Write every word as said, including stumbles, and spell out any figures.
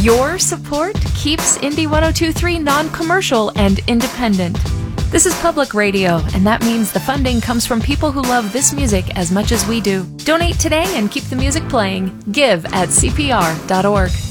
Your support keeps Indie one oh two point three non-commercial and independent. This is public radio, and that means the funding comes from people who love this music as much as we do. Donate today and keep the music playing. Give at C P R dot org.